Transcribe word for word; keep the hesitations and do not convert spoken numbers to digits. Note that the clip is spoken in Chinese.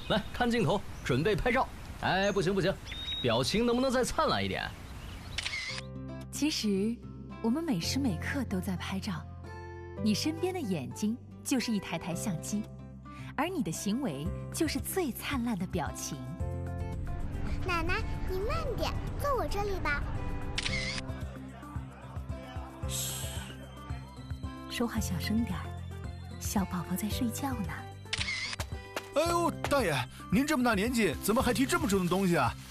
来看镜头，准备拍照。哎，不行不行，表情能不能再灿烂一点？ 其实，我们每时每刻都在拍照。你身边的眼睛就是一台台相机，而你的行为就是最灿烂的表情。 奶奶，你慢点，坐我这里吧。 嘘，说话小声点儿，小宝宝在睡觉呢。 哎呦，大爷，您这么大年纪，怎么还提这么重的东西啊？